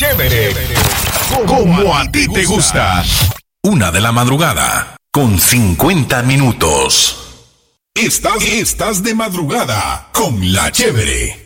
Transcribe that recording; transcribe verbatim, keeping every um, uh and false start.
Chévere. Como a ti te gusta. Una de la madrugada, con cincuenta minutos. Estás, estás de madrugada con La Chévere.